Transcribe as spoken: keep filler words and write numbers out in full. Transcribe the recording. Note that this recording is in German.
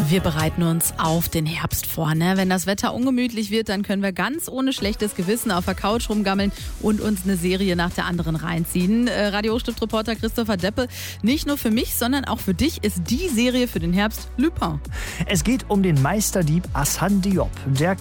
Wir bereiten uns auf den Herbst vor. Ne? Wenn das Wetter ungemütlich wird, dann können wir ganz ohne schlechtes Gewissen auf der Couch rumgammeln und uns eine Serie nach der anderen reinziehen. Äh, Radio Hochstift-Reporter Christopher Deppe, nicht nur für mich, sondern auch für dich ist die Serie für den Herbst Lupin. Es geht um den Meisterdieb Hassan Diop. Der